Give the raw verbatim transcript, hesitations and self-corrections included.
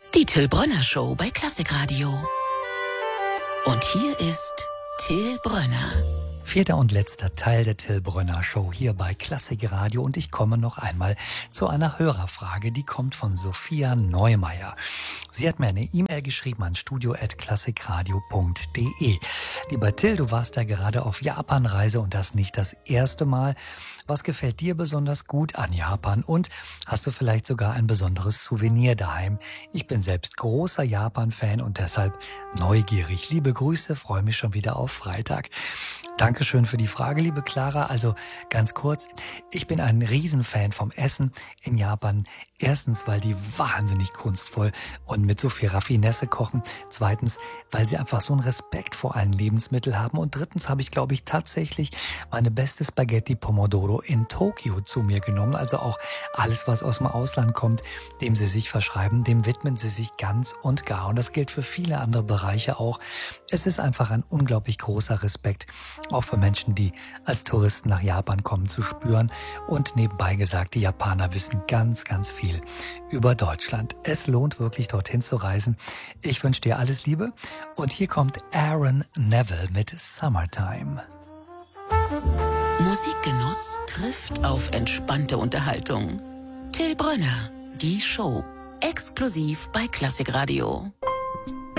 Die Till Brönner Show bei Klassikradio. Und hier ist Till Brönner. Vierter und letzter Teil der Till Brönner Show hier bei Klassikradio und ich komme noch einmal zu einer Hörerfrage, die kommt von Sophia Neumeier. Sie hat mir eine E-Mail geschrieben an studio at klassikradio punkt de. Lieber Till, du warst da gerade auf Japanreise und das nicht das erste Mal. Was gefällt dir besonders gut an Japan und hast du vielleicht sogar ein besonderes Souvenir daheim? Ich bin selbst großer Japan-Fan und deshalb neugierig. Liebe Grüße, freue mich schon wieder auf Freitag. Dankeschön für die Frage, liebe Clara. Also ganz kurz, ich bin ein Riesenfan vom Essen in Japan. Erstens, weil die wahnsinnig kunstvoll und mit so viel Raffinesse kochen. Zweitens, weil sie einfach so einen Respekt vor allen Lebensmitteln haben. Und drittens habe ich, glaube ich, tatsächlich meine beste Spaghetti Pomodoro in Tokio zu mir genommen. Also auch alles, was aus dem Ausland kommt, dem sie sich verschreiben, dem widmen sie sich ganz und gar. Und das gilt für viele andere Bereiche auch. Es ist einfach ein unglaublich großer Respekt, auch für Menschen, die als Touristen nach Japan kommen, zu spüren. Und nebenbei gesagt, die Japaner wissen ganz, ganz viel über Deutschland. Es lohnt wirklich, dorthin zu reisen. Ich wünsche dir alles Liebe. Und hier kommt Aaron Neville mit Summertime. Musikgenuss trifft auf entspannte Unterhaltung. Till Brönner, die Show. Exklusiv bei Klassikradio.